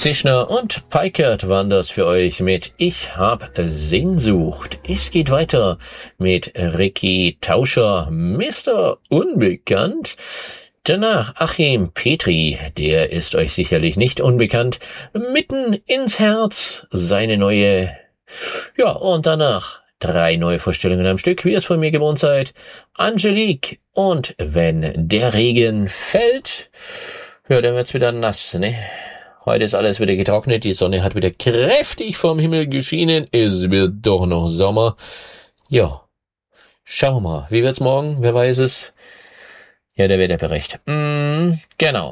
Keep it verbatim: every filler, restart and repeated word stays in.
Zischner und Peikert waren das für euch mit Ich hab Sehnsucht. Es geht weiter mit Ricky Tauscher, Mister Unbekannt. Danach Achim Petri, der ist euch sicherlich nicht unbekannt. Mitten ins Herz, seine neue... Ja, und danach drei neue Vorstellungen am Stück, wie ihr es von mir gewohnt seid. Angelique und Wenn der Regen fällt... Ja, dann wird's wieder nass, ne? Heute ist alles wieder getrocknet, die Sonne hat wieder kräftig vom Himmel geschienen, es wird doch noch Sommer. Ja, schauen wir mal, wie wird's morgen, wer weiß es? Ja, der Wetterbericht. Mm, genau.